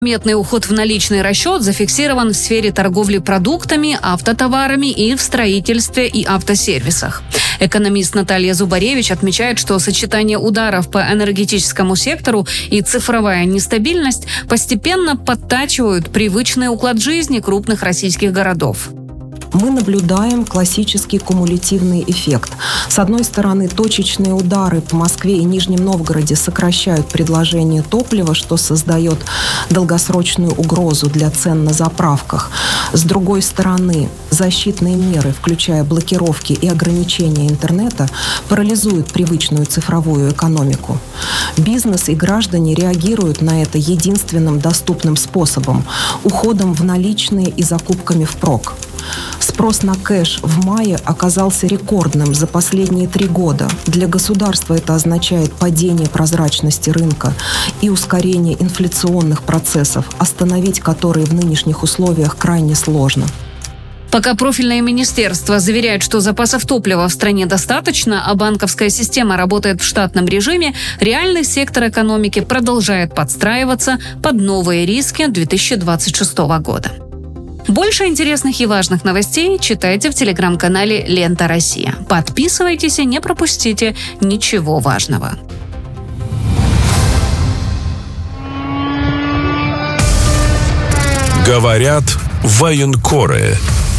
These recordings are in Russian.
Заметный уход в наличный расчет зафиксирован в сфере торговли продуктами, автотоварами и в строительстве и автосервисах. Экономист Наталья Зубаревич отмечает, что сочетание ударов по энергетическому сектору и цифровая нестабильность постепенно подтачивают привычный уклад жизни крупных российских городов. Мы наблюдаем классический кумулятивный эффект. С одной стороны, точечные удары по Москве и Нижнем Новгороде сокращают предложение топлива, что создает долгосрочную угрозу для цен на заправках. С другой стороны, защитные меры, включая блокировки и ограничения интернета, парализуют привычную цифровую экономику. Бизнес и граждане реагируют на это единственным доступным способом – уходом в наличные и закупками впрок. Спрос на кэш в мае оказался рекордным за последние 3 года. Для государства это означает падение прозрачности рынка и ускорение инфляционных процессов, остановить которые в нынешних условиях крайне сложно. Пока профильное министерство заверяет, что запасов топлива в стране достаточно, а банковская система работает в штатном режиме, реальный сектор экономики продолжает подстраиваться под новые риски 2026 года. Больше интересных и важных новостей читайте в телеграм-канале «Лента Россия». Подписывайтесь и не пропустите ничего важного. Говорят военкоры.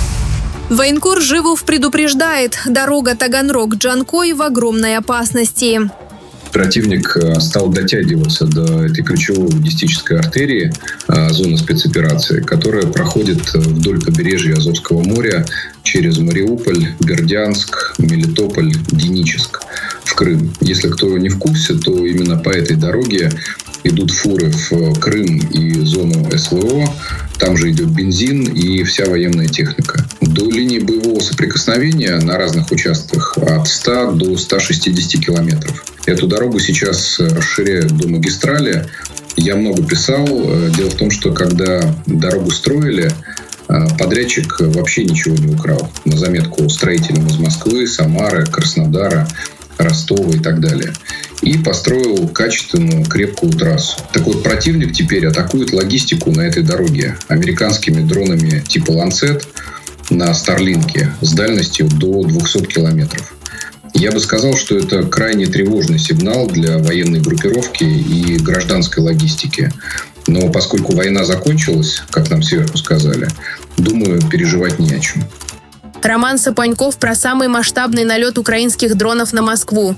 Военкор Живов предупреждает, дорога Таганрог-Джанкой в огромной опасности. Противник стал дотягиваться до этой ключевой логистической артерии, зоны спецоперации, которая проходит вдоль побережья Азовского моря через Мариуполь, Бердянск, Мелитополь, Геническ в Крым. Если кто не в курсе, то именно по этой дороге идут фуры в Крым и зону СВО. Там же идет бензин и вся военная техника. До линии боевого соприкосновения на разных участках от 100 до 160 километров. Эту дорогу сейчас расширяют до магистрали. Я много писал. Дело в том, что когда дорогу строили, подрядчик вообще ничего не украл. На заметку строителям из Москвы, Самары, Краснодара, Ростова и так далее. И построил качественную, крепкую трассу. Так вот, противник теперь атакует логистику на этой дороге американскими дронами типа «Ланцет» на Старлинке с дальностью до 200 километров. Я бы сказал, что это крайне тревожный сигнал для военной группировки и гражданской логистики. Но поскольку война закончилась, как нам сверху сказали, думаю, переживать не о чем. Роман Сапаньков про самый масштабный налет украинских дронов на Москву.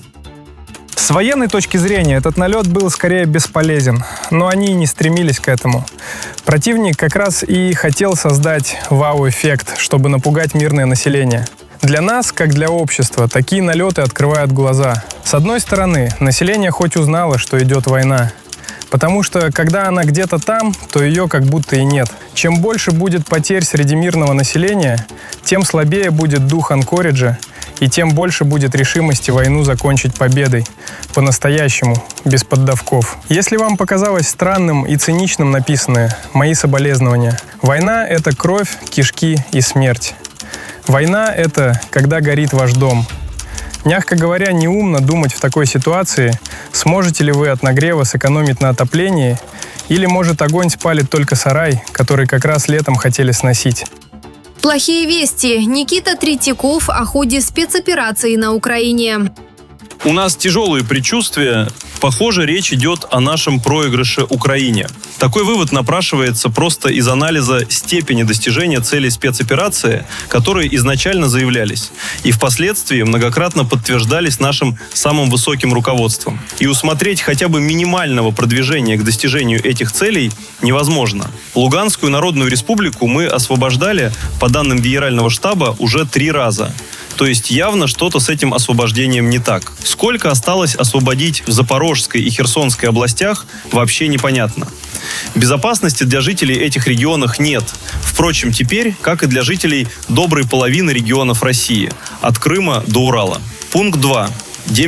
С военной точки зрения этот налет был скорее бесполезен, но они не стремились к этому. Противник как раз и хотел создать вау-эффект, чтобы напугать мирное население. Для нас, как для общества, такие налеты открывают глаза. С одной стороны, население хоть узнало, что идет война. Потому что, когда она где-то там, то ее как будто и нет. Чем больше будет потерь среди мирного населения, тем слабее будет дух Анкориджа, и тем больше будет решимости войну закончить победой. По-настоящему, без поддавков. Если вам показалось странным и циничным написанное, мои соболезнования. Война — это кровь, кишки и смерть. Война — это когда горит ваш дом. Мягко говоря, неумно думать в такой ситуации, сможете ли вы от нагрева сэкономить на отоплении, или, может, огонь спалит только сарай, который как раз летом хотели сносить. Плохие вести. Никита Третьяков о ходе спецоперации на Украине. У нас тяжелые предчувствия. Похоже, речь идет о нашем проигрыше Украине. Такой вывод напрашивается просто из анализа степени достижения целей спецоперации, которые изначально заявлялись и впоследствии многократно подтверждались нашим самым высоким руководством. И усмотреть хотя бы минимального продвижения к достижению этих целей невозможно. Луганскую Народную Республику мы освобождали, по данным Генерального штаба, уже 3 раза. То есть явно что-то с этим освобождением не так. Сколько осталось освободить в Запорожской и Херсонской областях, вообще непонятно. Безопасности для жителей этих регионов нет. Впрочем, теперь, как и для жителей доброй половины регионов России, от Крыма до Урала. Пункт 2.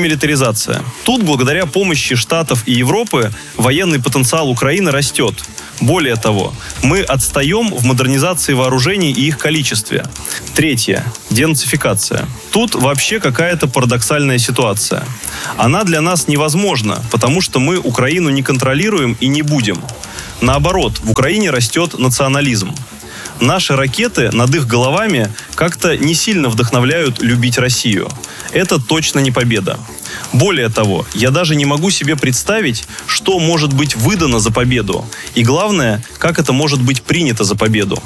Демилитаризация. Тут, благодаря помощи Штатов и Европы, военный потенциал Украины растет. Более того, мы отстаем в модернизации вооружений и их количестве. Третье. Денацификация. Тут вообще какая-то парадоксальная ситуация. Она для нас невозможна, потому что мы Украину не контролируем и не будем. Наоборот, в Украине растет национализм. Наши ракеты над их головами как-то не сильно вдохновляют любить Россию. Это точно не победа. Более того, я даже не могу себе представить, что может быть выдано за победу. И главное, как это может быть принято за победу.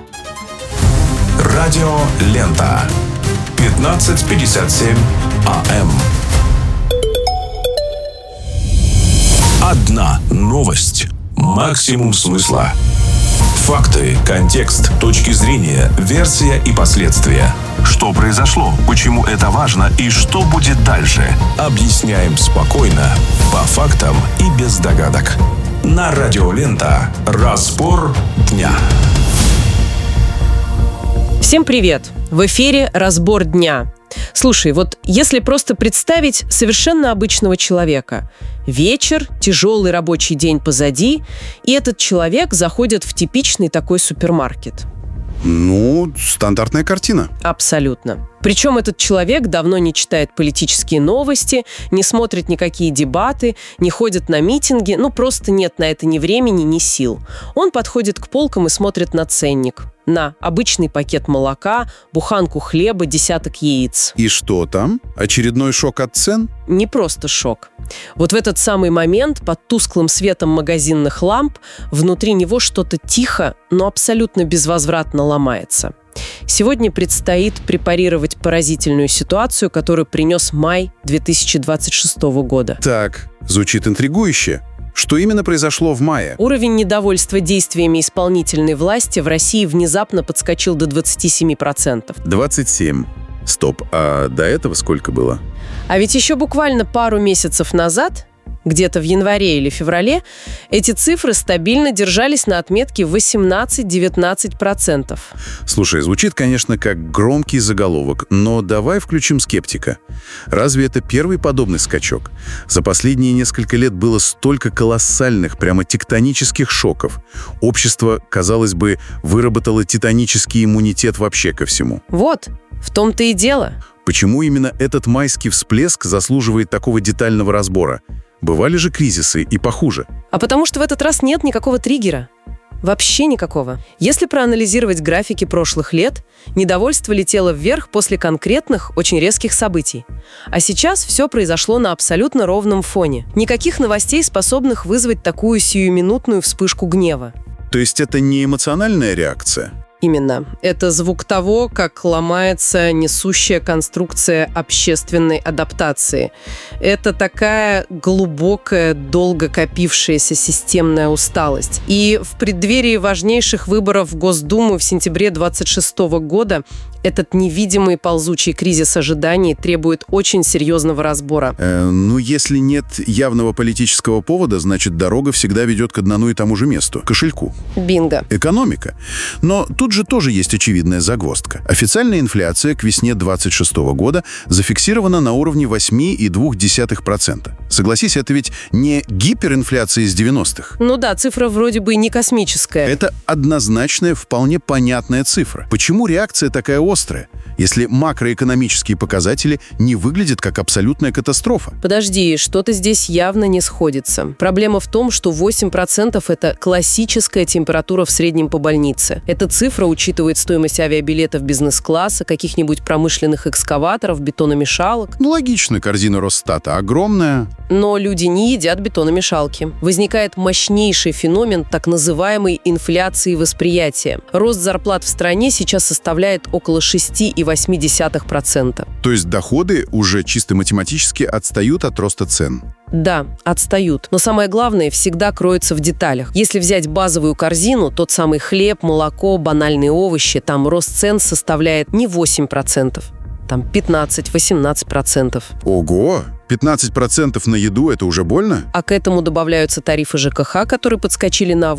Радио Лента. 15:57 АМ. Одна новость. Максимум смысла. Факты, контекст, точки зрения, версия и последствия. Что произошло, почему это важно и что будет дальше. Объясняем спокойно, по фактам и без догадок. На Радио Лента. Разбор дня. Всем привет! В эфире «Разбор дня». Слушай, вот если просто представить совершенно обычного человека. Вечер, тяжелый рабочий день позади, и этот человек заходит в типичный такой супермаркет. Ну, стандартная картина. Абсолютно. Причем этот человек давно не читает политические новости, не смотрит никакие дебаты, не ходит на митинги, просто нет на это ни времени, ни сил. Он подходит к полкам и смотрит на ценник. На обычный пакет молока, буханку хлеба, десяток яиц. И что там? Очередной шок от цен? Не просто шок. Вот в этот самый момент, под тусклым светом магазинных ламп, внутри него что-то тихо, но абсолютно безвозвратно ломается. Сегодня предстоит препарировать поразительную ситуацию, которую принес май 2026 года. Так, звучит интригующе. Что именно произошло в мае? Уровень недовольства действиями исполнительной власти в России внезапно подскочил до 27%. 27. Стоп, а до этого сколько было? А ведь еще буквально пару месяцев назад, где-то в январе или феврале, эти цифры стабильно держались на отметке 18-19%. Слушай, звучит, конечно, как громкий заголовок, но давай включим скептика. Разве это первый подобный скачок? За последние несколько лет было столько колоссальных, прямо тектонических шоков. Общество, казалось бы, выработало титанический иммунитет вообще ко всему. Вот, в том-то и дело. Почему именно этот майский всплеск заслуживает такого детального разбора? Бывали же кризисы и похуже. А потому что в этот раз нет никакого триггера. Вообще никакого. Если проанализировать графики прошлых лет, недовольство летело вверх после конкретных, очень резких событий. А сейчас все произошло на абсолютно ровном фоне. Никаких новостей, способных вызвать такую сиюминутную вспышку гнева. То есть это не эмоциональная реакция? Именно. Это звук того, как ломается несущая конструкция общественной адаптации. Это такая глубокая, долго копившаяся системная усталость. И в преддверии важнейших выборов в Госдуму в сентябре 2026 года этот невидимый ползучий кризис ожиданий требует очень серьезного разбора. Если нет явного политического повода, значит, дорога всегда ведет к одному и тому же месту – кошельку. Бинго. Экономика. Но тут же тоже есть очевидная загвоздка. Официальная инфляция к весне 2026 года зафиксирована на уровне 8,2%. Согласись, это ведь не гиперинфляция из 90-х. Ну да, цифра вроде бы не космическая. Это однозначная, вполне понятная цифра. Почему реакция такая острая, если макроэкономические показатели не выглядят как абсолютная катастрофа? Подожди, что-то здесь явно не сходится. Проблема в том, что 8% – это классическая температура в среднем по больнице. Эта цифра учитывает стоимость авиабилетов бизнес-класса, каких-нибудь промышленных экскаваторов, бетономешалок. Логично, корзина Росстата огромная. Но люди не едят бетономешалки. Возникает мощнейший феномен так называемой инфляции восприятия. Рост зарплат в стране сейчас составляет около 6,8%. То есть доходы уже чисто математически отстают от роста цен. Да, отстают. Но самое главное всегда кроется в деталях. Если взять базовую корзину, тот самый хлеб, молоко, банальные овощи, там рост цен составляет не 8%, там 15-18%. Ого! 15% на еду – это уже больно? А к этому добавляются тарифы ЖКХ, которые подскочили на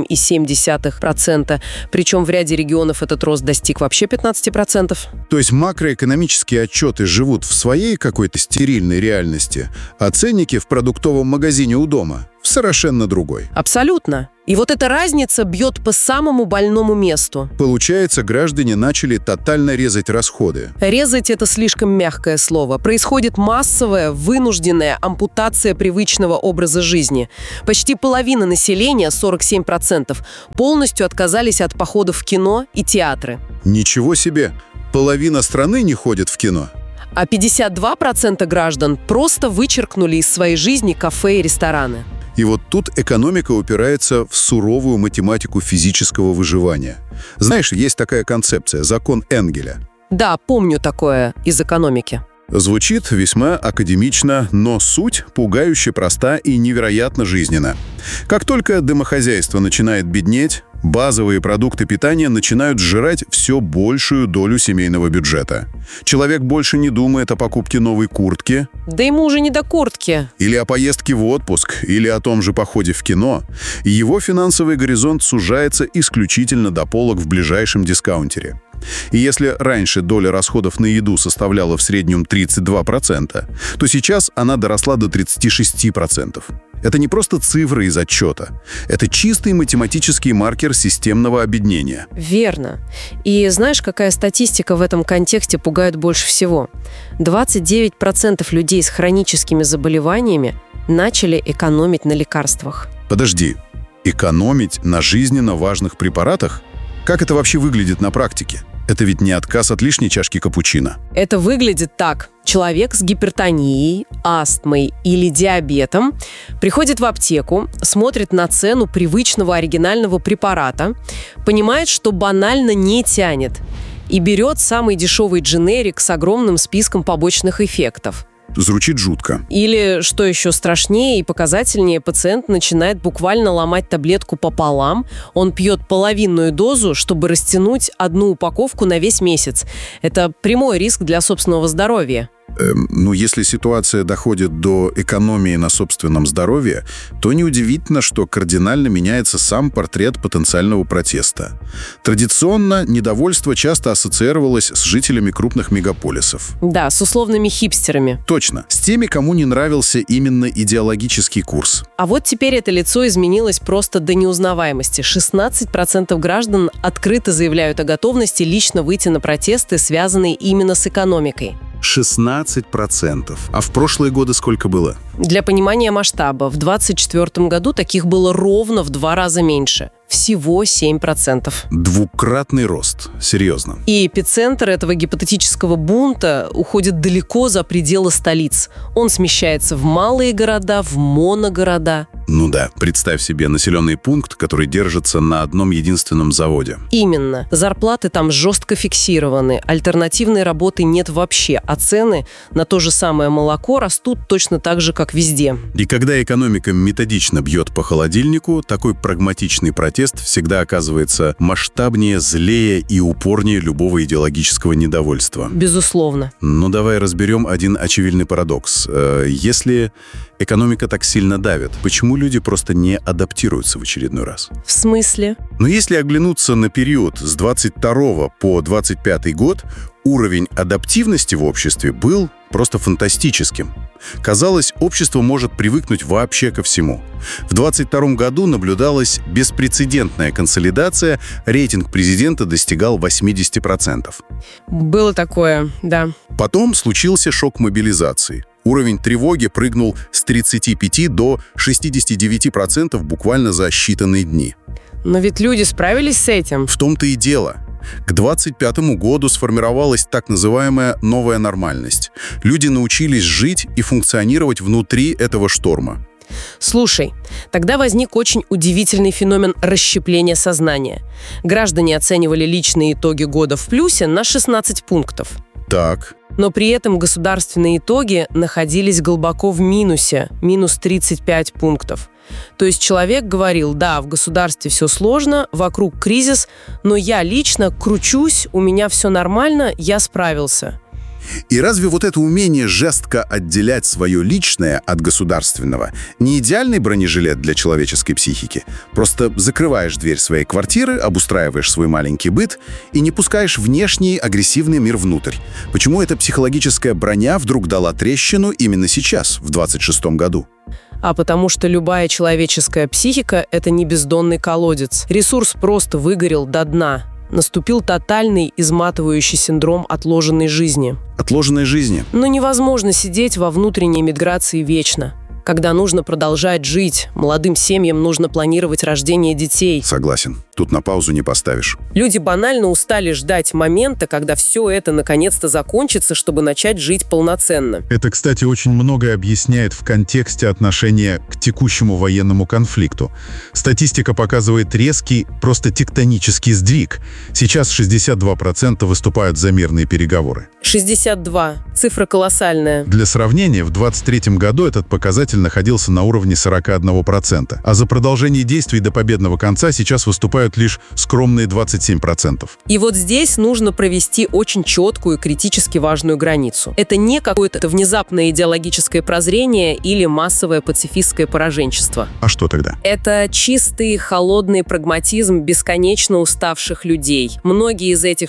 8,7%. Причем в ряде регионов этот рост достиг вообще 15%. То есть макроэкономические отчеты живут в своей какой-то стерильной реальности, а ценники в продуктовом магазине у дома в совершенно другой. Абсолютно. И вот эта разница бьет по самому больному месту. Получается, граждане начали тотально резать расходы. Резать – это слишком мягкое слово. Происходит массовая, вынужденная ампутация привычного образа жизни. Почти половина населения, 47%, полностью отказались от походов в кино и театры. Ничего себе! Половина страны не ходит в кино. А 52% граждан просто вычеркнули из своей жизни кафе и рестораны. И вот тут экономика упирается в суровую математику физического выживания. Знаешь, есть такая концепция – закон Энгеля. Да, помню такое из экономики. Звучит весьма академично, но суть пугающе проста и невероятно жизненна. Как только домохозяйство начинает беднеть, базовые продукты питания начинают сжирать все большую долю семейного бюджета. Человек больше не думает о покупке новой куртки. Да ему уже не до куртки. Или о поездке в отпуск, или о том же походе в кино. Его финансовый горизонт сужается исключительно до полок в ближайшем дискаунтере. И если раньше доля расходов на еду составляла в среднем 32%, то сейчас она доросла до 36%. Это не просто цифры из отчета. Это чистый математический маркер системного обеднения. Верно. И знаешь, какая статистика в этом контексте пугает больше всего? 29% людей с хроническими заболеваниями начали экономить на лекарствах. Подожди, экономить на жизненно важных препаратах? Как это вообще выглядит на практике? Это ведь не отказ от лишней чашки капучино. Это выглядит так. Человек с гипертонией, астмой или диабетом приходит в аптеку, смотрит на цену привычного оригинального препарата, понимает, что банально не тянет, и берет самый дешевый дженерик с огромным списком побочных эффектов. Звучит жутко. Или, что еще страшнее и показательнее, пациент начинает буквально ломать таблетку пополам. Он пьет половинную дозу, чтобы растянуть одну упаковку на весь месяц. Это прямой риск для собственного здоровья. Если ситуация доходит до экономии на собственном здоровье, то неудивительно, что кардинально меняется сам портрет потенциального протеста. Традиционно недовольство часто ассоциировалось с жителями крупных мегаполисов. Да, с условными хипстерами. Точно. С теми, кому не нравился именно идеологический курс. А вот теперь это лицо изменилось просто до неузнаваемости. 16% граждан открыто заявляют о готовности лично выйти на протесты, связанные именно с экономикой. 16%. А в прошлые годы сколько было? Для понимания масштаба, в 2024 году таких было ровно в 2 раза меньше. Всего 7%. Двукратный рост. Серьезно. И эпицентр этого гипотетического бунта уходит далеко за пределы столиц. Он смещается в малые города, в моногорода. Ну да, представь себе населенный пункт, который держится на одном единственном заводе. Именно. Зарплаты там жестко фиксированы, альтернативной работы нет вообще, а цены на то же самое молоко растут точно так же, как везде. И когда экономика методично бьет по холодильнику, такой прагматичный протест всегда оказывается масштабнее, злее и упорнее любого идеологического недовольства. Безусловно. Ну, давай разберем один очевидный парадокс. Если экономика так сильно давит, почему люди просто не адаптируются в очередной раз? В смысле? Но если оглянуться на период с 22 по 25 год, уровень адаптивности в обществе был просто фантастическим. Казалось, общество может привыкнуть вообще ко всему. В 22 году наблюдалась беспрецедентная консолидация, рейтинг президента достигал 80%. Было такое, да. Потом случился шок мобилизации. Уровень тревоги прыгнул с 35 до 69% буквально за считанные дни. Но ведь люди справились с этим. В том-то и дело. К 25 году сформировалась так называемая новая нормальность. Люди научились жить и функционировать внутри этого шторма. Слушай, тогда возник очень удивительный феномен расщепления сознания. Граждане оценивали личные итоги года в плюсе на 16 пунктов. Так. Но при этом государственные итоги находились глубоко в минусе, минус 35 пунктов. То есть человек говорил: да, в государстве все сложно, вокруг кризис, но я лично кручусь, у меня все нормально, я справился. И разве вот это умение жестко отделять свое личное от государственного не идеальный бронежилет для человеческой психики? Просто закрываешь дверь своей квартиры, обустраиваешь свой маленький быт и не пускаешь внешний агрессивный мир внутрь. Почему эта психологическая броня вдруг дала трещину именно сейчас, в 26-м году? а потому что любая человеческая психика – это не бездонный колодец. Ресурс просто выгорел до дна. Наступил тотальный изматывающий синдром отложенной жизни. Отложенной жизни. Но невозможно сидеть во внутренней миграции вечно. Когда нужно продолжать жить, молодым семьям нужно планировать рождение детей. Согласен. Тут на паузу не поставишь. Люди банально устали ждать момента, когда все это наконец-то закончится, чтобы начать жить полноценно. Это, кстати, очень многое объясняет в контексте отношения к текущему военному конфликту. Статистика показывает резкий, просто тектонический сдвиг. Сейчас 62% выступают за мирные переговоры. 62. Цифра колоссальная. Для сравнения, в 2023 году этот показатель находился на уровне 41%. А за продолжение действий до победного конца сейчас выступают лишь скромные 27%. И вот здесь нужно провести очень четкую и критически важную границу. Это не какое-то внезапное идеологическое прозрение или массовое пацифистское пораженчество. А что тогда? Это чистый, холодный прагматизм бесконечно уставших людей. Многие из этих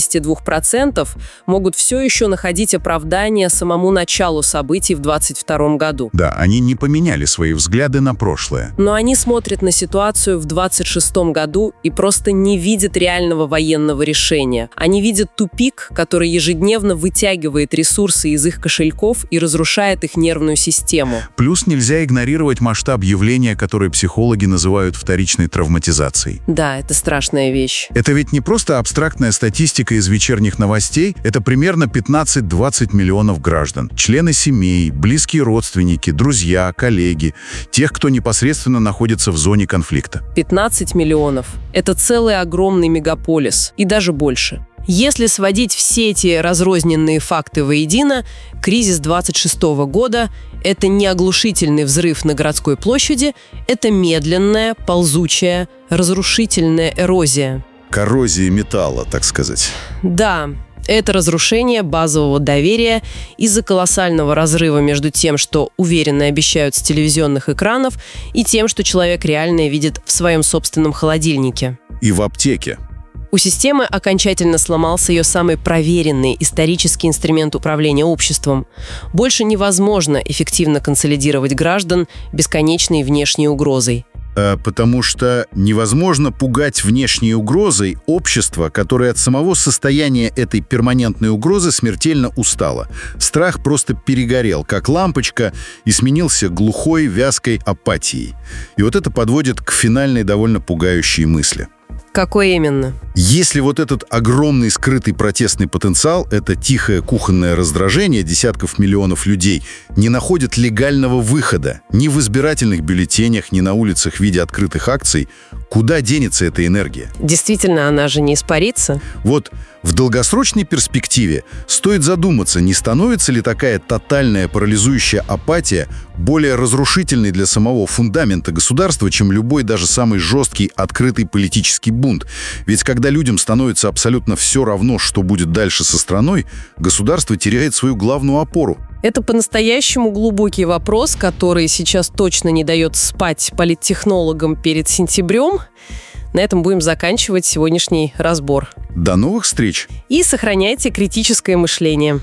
62% могут все еще находить оправдание самому началу событий в 2022 году. Да, они не поменяли свои взгляды на прошлое. Но они смотрят на ситуацию в 2026 году и просто не видят реального военного решения. Они видят тупик, который ежедневно вытягивает ресурсы из их кошельков и разрушает их нервную систему. Плюс нельзя игнорировать масштаб явления, которое психологи называют вторичной травматизацией. Да, это страшная вещь. Это ведь не просто абстрактная статистика из вечерних новостей, это примерно 15-20 миллионов граждан. Члены семей, близкие родственники, друзья, коллеги, тех, кто непосредственно находится в зоне конфликта. 15 миллионов. Это целый огромный мегаполис. И даже больше. Если сводить все эти разрозненные факты воедино, кризис 26 года – это не оглушительный взрыв на городской площади, это медленная, ползучая, разрушительная эрозия. Коррозия металла, так сказать. Да. Это разрушение базового доверия из-за колоссального разрыва между тем, что уверенно обещают с телевизионных экранов, и тем, что человек реально видит в своем собственном холодильнике. И в аптеке. У системы окончательно сломался ее самый проверенный исторический инструмент управления обществом. Больше невозможно эффективно консолидировать граждан бесконечной внешней угрозой. Потому что невозможно пугать внешней угрозой общество, которое от самого состояния этой перманентной угрозы смертельно устало. Страх просто перегорел, как лампочка, и сменился глухой, вязкой апатией. И вот это подводит к финальной, довольно пугающей мысли. Какой именно? Если вот этот огромный скрытый протестный потенциал, это тихое кухонное раздражение десятков миллионов людей, не находит легального выхода ни в избирательных бюллетенях, ни на улицах в виде открытых акций, куда денется эта энергия? Действительно, она же не испарится? Вот в долгосрочной перспективе стоит задуматься, не становится ли такая тотальная парализующая апатия более разрушительной для самого фундамента государства, чем любой даже самый жесткий открытый политический бунт. Ведь когда людям становится абсолютно все равно, что будет дальше со страной, государство теряет свою главную опору. Это по-настоящему глубокий вопрос, который сейчас точно не дает спать политтехнологам перед сентябрем. На этом будем заканчивать сегодняшний разбор. До новых встреч! И сохраняйте критическое мышление.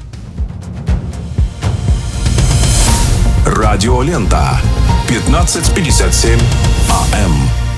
Радиолента. 15:57 АМ.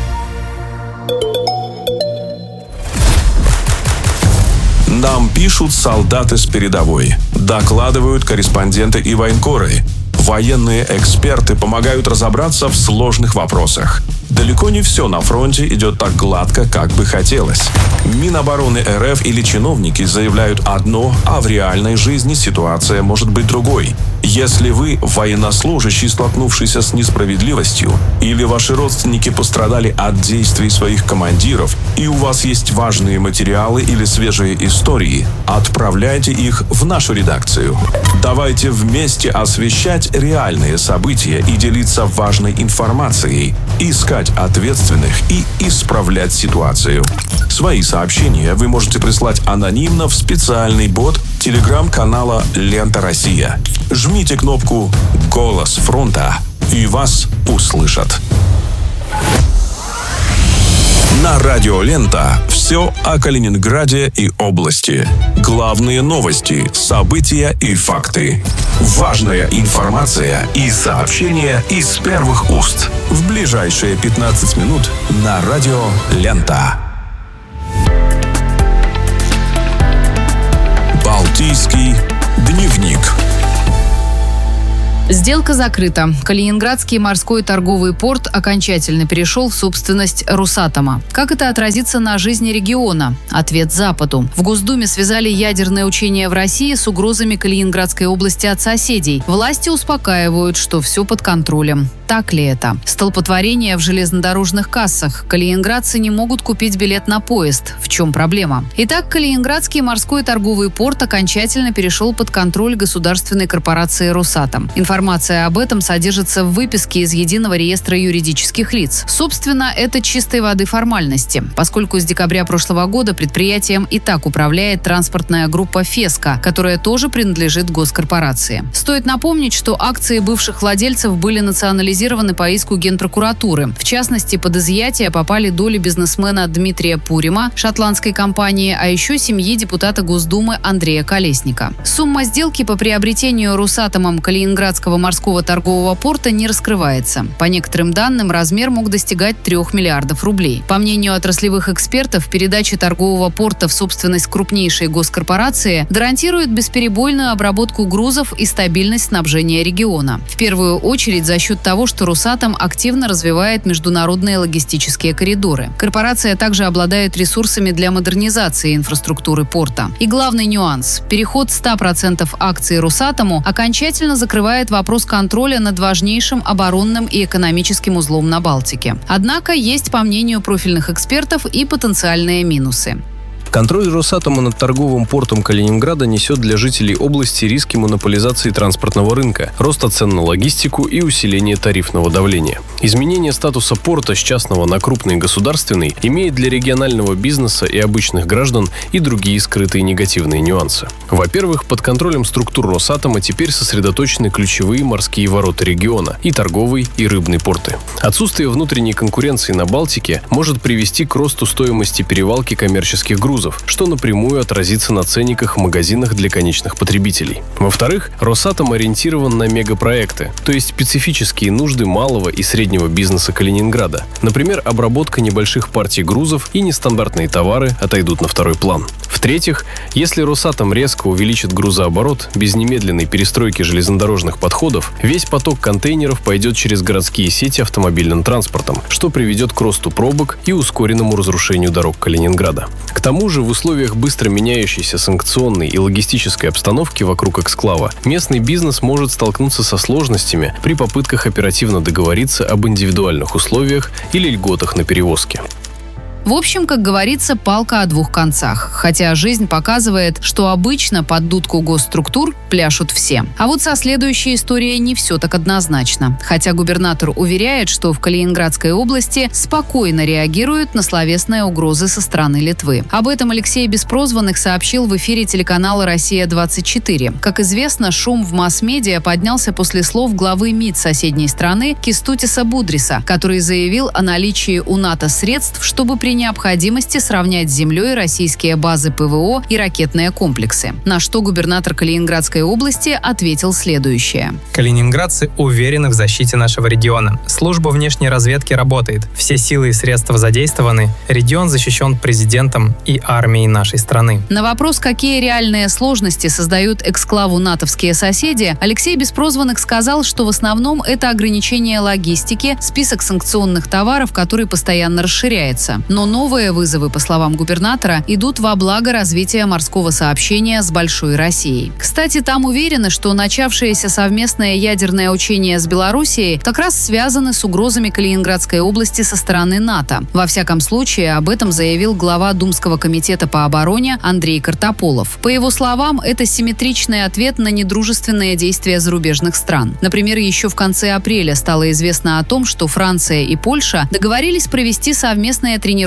Нам пишут солдаты с передовой. Докладывают корреспонденты и военкоры. Военные эксперты помогают разобраться в сложных вопросах. Далеко не все на фронте идет так гладко, как бы хотелось. Минобороны РФ или чиновники заявляют одно, а в реальной жизни ситуация может быть другой. Если вы военнослужащий, столкнувшийся с несправедливостью, или ваши родственники пострадали от действий своих командиров, и у вас есть важные материалы или свежие истории, отправляйте их в нашу редакцию. Давайте вместе освещать реальные события и делиться важной информацией, искать ответственных и исправлять ситуацию. Свои сообщения вы можете прислать анонимно в специальный бот телеграм-канала «Лента Россия». Жмите кнопку «Голос фронта» и вас услышат. На радио «Лента» все о Калининграде и области. Главные новости, события и факты. Важная информация и сообщения из первых уст. В ближайшие 15 минут на радио «Лента». Балтийский дневник. Сделка закрыта. Калининградский морской торговый порт окончательно перешел в собственность Росатома. Как это отразится на жизни региона? Ответ Западу. В Госдуме связали ядерное учение в России с угрозами Калининградской области от соседей. Власти успокаивают, что все под контролем. Так ли это? Столпотворение в железнодорожных кассах. Калининградцы не могут купить билет на поезд. В чем проблема? Итак, Калининградский морской торговый порт окончательно перешел под контроль государственной корпорации «Росатом». Информация об этом содержится в выписке из Единого реестра юридических лиц. Собственно, это чистой воды формальности, поскольку с декабря прошлого года предприятием и так управляет транспортная группа «Феска», которая тоже принадлежит госкорпорации. Стоит напомнить, что акции бывших владельцев были национализированы по иску Генпрокуратуры. В частности, под изъятие попали доли бизнесмена Дмитрия Пурима, шотландской компании, а еще семьи депутата Госдумы Андрея Колесника. Сумма сделки по приобретению Росатомом Калининградского морского торгового порта не раскрывается. По некоторым данным, размер мог достигать 3 миллиардов рублей. По мнению отраслевых экспертов, передача торгового порта в собственность крупнейшей госкорпорации гарантирует бесперебойную обработку грузов и стабильность снабжения региона. В первую очередь за счет того, что Росатом активно развивает международные логистические коридоры. Корпорация также обладает ресурсами для модернизации инфраструктуры порта. И главный нюанс – переход 100% акций Росатому окончательно закрывает вопрос контроля над важнейшим оборонным и экономическим узлом на Балтике. Однако есть, по мнению профильных экспертов, и потенциальные минусы. Контроль Росатома над торговым портом Калининграда несет для жителей области риски монополизации транспортного рынка, роста цен на логистику и усиления тарифного давления. Изменение статуса порта с частного на крупный государственный имеет для регионального бизнеса и обычных граждан и другие скрытые негативные нюансы. Во-первых, под контролем структур Росатома теперь сосредоточены ключевые морские ворота региона и торговый, и рыбный порты. Отсутствие внутренней конкуренции на Балтике может привести к росту стоимости перевалки коммерческих грузов, что напрямую отразится на ценниках в магазинах для конечных потребителей. Во-вторых, Росатом ориентирован на мегапроекты, то есть специфические нужды малого и среднего бизнеса Калининграда. Например, обработка небольших партий грузов и нестандартные товары отойдут на второй план. В-третьих, если Росатом резко увеличит грузооборот без немедленной перестройки железнодорожных подходов, весь поток контейнеров пойдет через городские сети автомобильным транспортом, что приведет к росту пробок и ускоренному разрушению дорог Калининграда. К тому же, в условиях быстро меняющейся санкционной и логистической обстановки вокруг эксклава, местный бизнес может столкнуться со сложностями при попытках оперативно договориться об индивидуальных условиях или льготах на перевозки. В общем, как говорится, палка о двух концах. Хотя жизнь показывает, что обычно под дудку госструктур пляшут все. А вот со следующей историей не все так однозначно. Хотя губернатор уверяет, что в Калининградской области спокойно реагируют на словесные угрозы со стороны Литвы. Об этом Алексей Беспрозванных сообщил в эфире телеканала «Россия-24». Как известно, шум в масс-медиа поднялся после слов главы МИД соседней страны Кестутиса Будриса, который заявил о наличии у НАТО средств, чтобы при необходимости сравнять с землей российские базы ПВО и ракетные комплексы. На что губернатор Калининградской области ответил следующее. Калининградцы уверены в защите нашего региона. Служба внешней разведки работает. Все силы и средства задействованы. Регион защищен президентом и армией нашей страны. На вопрос, какие реальные сложности создают эксклаву натовские соседи, Алексей Беспрозванных сказал, что в основном это ограничение логистики, список санкционных товаров, который постоянно расширяется. Но новые вызовы, по словам губернатора, идут во благо развития морского сообщения с Большой Россией. Кстати, там уверены, что начавшееся совместное ядерное учение с Белоруссией как раз связаны с угрозами Калининградской области со стороны НАТО. Во всяком случае, об этом заявил глава Думского комитета по обороне Андрей Картополов. По его словам, это симметричный ответ на недружественные действия зарубежных стран. Например, еще в конце апреля стало известно о том, что Франция и Польша договорились провести совместные тренировки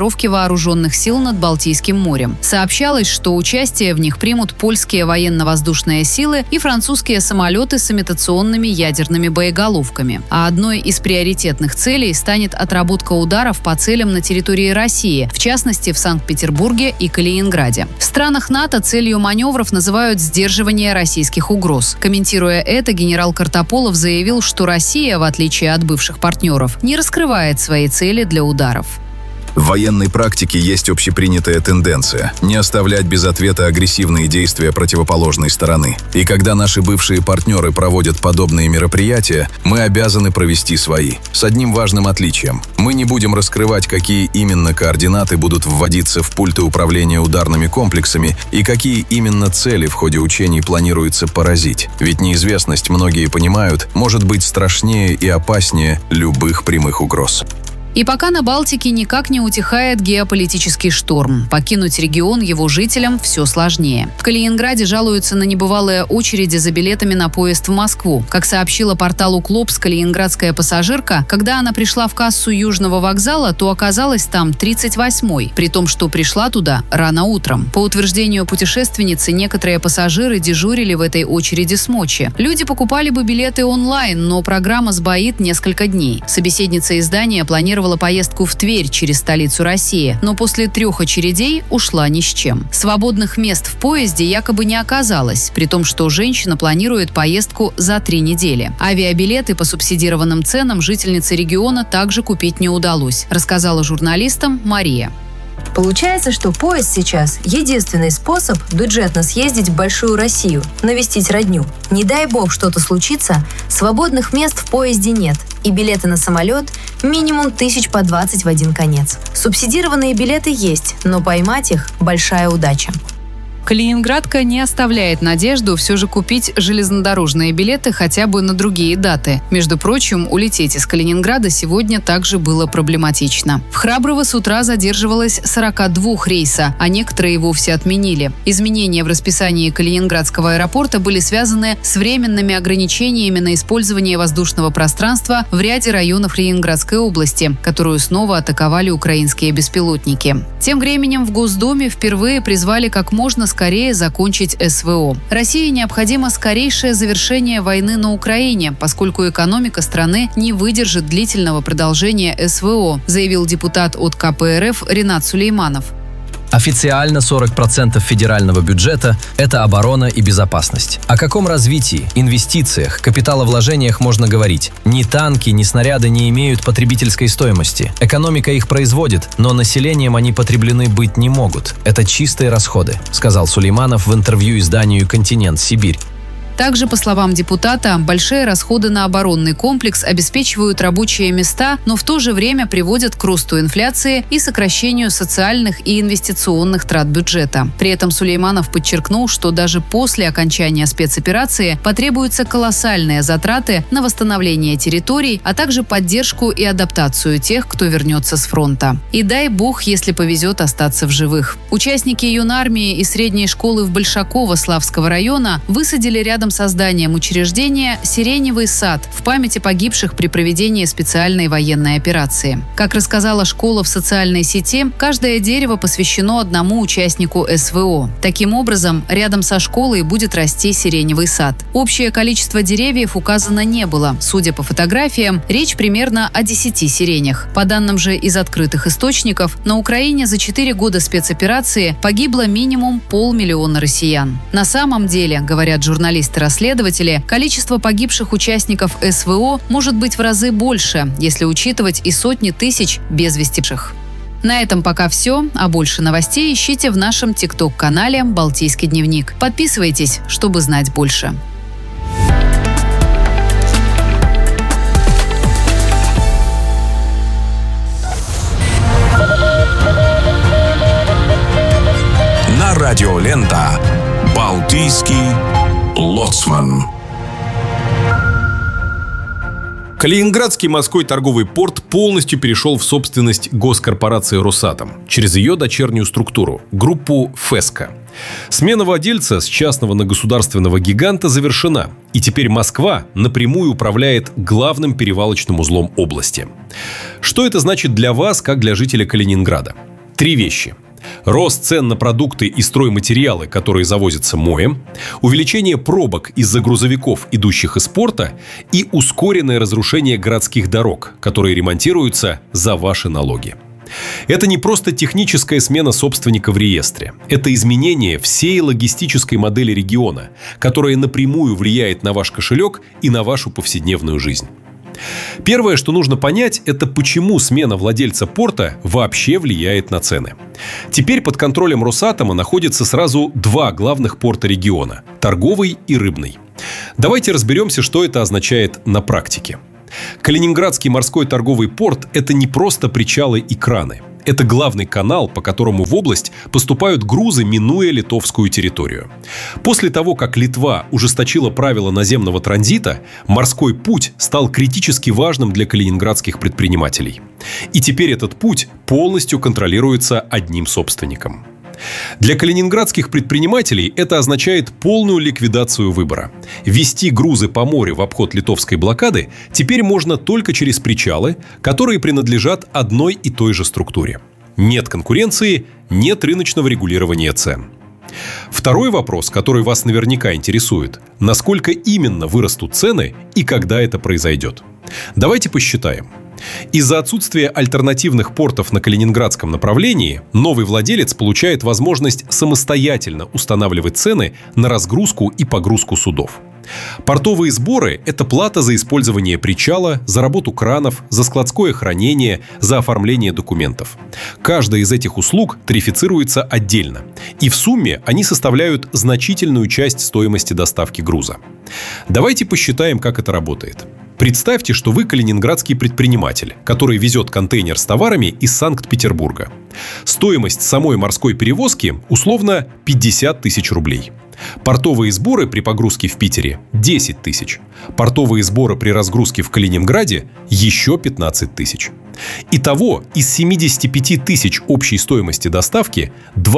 тренировки вооруженных сил над Балтийским морем. Сообщалось, что участие в них примут польские военно-воздушные силы и французские самолеты с имитационными ядерными боеголовками. А одной из приоритетных целей станет отработка ударов по целям на территории России, в частности в Санкт-Петербурге и Калининграде. В странах НАТО целью маневров называют сдерживание российских угроз. Комментируя это, генерал Картополов заявил, что Россия, в отличие от бывших партнеров, не раскрывает свои цели для ударов. В военной практике есть общепринятая тенденция не оставлять без ответа агрессивные действия противоположной стороны. И когда наши бывшие партнеры проводят подобные мероприятия, мы обязаны провести свои. С одним важным отличием. Мы не будем раскрывать, какие именно координаты будут вводиться в пульты управления ударными комплексами и какие именно цели в ходе учений планируется поразить. Ведь неизвестность, многие понимают, может быть страшнее и опаснее любых прямых угроз. И пока на Балтике никак не утихает геополитический шторм. Покинуть регион его жителям все сложнее. В Калининграде жалуются на небывалые очереди за билетами на поезд в Москву. Как сообщила порталу «Клопс» калининградская пассажирка, когда она пришла в кассу Южного вокзала, то оказалась там 38-й, при том, что пришла туда рано утром. По утверждению путешественницы, некоторые пассажиры дежурили в этой очереди с ночи. Люди покупали бы билеты онлайн, но программа сбоит несколько дней. Собеседница издания планировала поездку в Тверь через столицу России, но после 3 очередей ушла ни с чем. Свободных мест в поезде якобы не оказалось, при том, что женщина планирует поездку за 3 недели. Авиабилеты по субсидированным ценам жительнице региона также купить не удалось, рассказала журналистам Мария. Получается, что поезд сейчас – единственный способ бюджетно съездить в большую Россию, навестить родню. Не дай бог что-то случится, свободных мест в поезде нет, и билеты на самолет – минимум 1000 по 20 в один конец. Субсидированные билеты есть, но поймать их – большая удача. Калининградка не оставляет надежду все же купить железнодорожные билеты хотя бы на другие даты. Между прочим, улететь из Калининграда сегодня также было проблематично. В Храброво с утра задерживалось 42 рейса, а некоторые и вовсе отменили. Изменения в расписании Калининградского аэропорта были связаны с временными ограничениями на использование воздушного пространства в ряде районов Ленинградской области, которую снова атаковали украинские беспилотники. Тем временем в Госдуме впервые призвали как можно скорее закончить СВО. России необходимо скорейшее завершение войны на Украине, поскольку экономика страны не выдержит длительного продолжения СВО, заявил депутат от КПРФ Ринат Сулейманов. Официально 40% федерального бюджета – это оборона и безопасность. О каком развитии, инвестициях, капиталовложениях можно говорить? Ни танки, ни снаряды не имеют потребительской стоимости. Экономика их производит, но населением они потреблены быть не могут. Это чистые расходы, сказал Сулейманов в интервью изданию «Континент. Сибирь». Также, по словам депутата, большие расходы на оборонный комплекс обеспечивают рабочие места, но в то же время приводят к росту инфляции и сокращению социальных и инвестиционных трат бюджета. При этом Сулейманов подчеркнул, что даже после окончания спецоперации потребуются колоссальные затраты на восстановление территорий, а также поддержку и адаптацию тех, кто вернется с фронта. И дай бог, если повезет остаться в живых. Участники юнармии и средней школы в Большаково Славского района высадили рядом с созданием учреждения «Сиреневый сад» в память о погибших при проведении специальной военной операции. Как рассказала школа в социальной сети, каждое дерево посвящено одному участнику СВО. Таким образом, рядом со школой будет расти сиреневый сад. Общее количество деревьев указано не было. Судя по фотографиям, речь примерно о 10 сиренях. По данным же из открытых источников, на Украине за 4 года спецоперации погибло минимум 500 000 россиян. На самом деле, говорят журналисты-расследователи, количество погибших участников СВО может быть в разы больше, если учитывать и сотни тысяч без вестивших. На этом пока все, а больше новостей ищите в нашем ТикТок-канале «Балтийский дневник». Подписывайтесь, чтобы знать больше. На радиолента «Балтийский лоцман». Калининградский морской торговый порт полностью перешел в собственность госкорпорации «Росатом» через ее дочернюю структуру – группу «ФЭСКО». Смена владельца с частного на государственного гиганта завершена, и теперь Москва напрямую управляет главным перевалочным узлом области. Что это значит для вас, как для жителя Калининграда? 3 вещи. Рост цен на продукты и стройматериалы, которые завозятся морем, увеличение пробок из-за грузовиков, идущих из порта, и ускоренное разрушение городских дорог, которые ремонтируются за ваши налоги. Это не просто техническая смена собственника в реестре. Это изменение всей логистической модели региона, которая напрямую влияет на ваш кошелек и на вашу повседневную жизнь. Первое, что нужно понять, это почему смена владельца порта вообще влияет на цены. Теперь под контролем Росатома находятся сразу 2 главных порта региона – торговый и рыбный. Давайте разберемся, что это означает на практике. Калининградский морской торговый порт – это не просто причалы и краны. Это главный канал, по которому в область поступают грузы, минуя литовскую территорию. После того, как Литва ужесточила правила наземного транзита, морской путь стал критически важным для калининградских предпринимателей. И теперь этот путь полностью контролируется одним собственником. Для калининградских предпринимателей это означает полную ликвидацию выбора. Везти грузы по морю в обход литовской блокады теперь можно только через причалы, которые принадлежат одной и той же структуре. Нет конкуренции, нет рыночного регулирования цен. Второй вопрос, который вас наверняка интересует – насколько именно вырастут цены и когда это произойдет. Давайте посчитаем. Из-за отсутствия альтернативных портов на калининградском направлении новый владелец получает возможность самостоятельно устанавливать цены на разгрузку и погрузку судов. Портовые сборы – это плата за использование причала, за работу кранов, за складское хранение, за оформление документов. Каждая из этих услуг тарифицируется отдельно, и в сумме они составляют значительную часть стоимости доставки груза. Давайте посчитаем, как это работает. Представьте, что вы калининградский предприниматель, который везет контейнер с товарами из Санкт-Петербурга. Стоимость самой морской перевозки условно 50 тысяч рублей. Портовые сборы при погрузке в Питере – 10 тысяч. Портовые сборы при разгрузке в Калининграде – еще 15 тысяч. Итого, из 75 тысяч общей стоимости доставки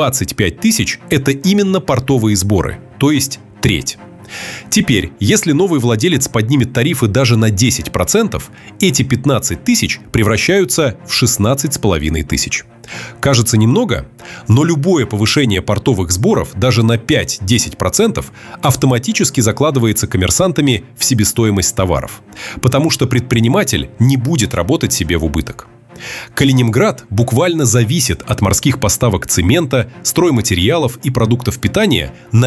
25 тысяч – это именно портовые сборы, то есть треть. Теперь, если новый владелец поднимет тарифы даже на 10%, эти 15 тысяч превращаются в 16,5 тысяч. Кажется немного, но любое повышение портовых сборов даже на 5-10% автоматически закладывается коммерсантами в себестоимость товаров, потому что предприниматель не будет работать себе в убыток. Калининград буквально зависит от морских поставок цемента, стройматериалов и продуктов питания на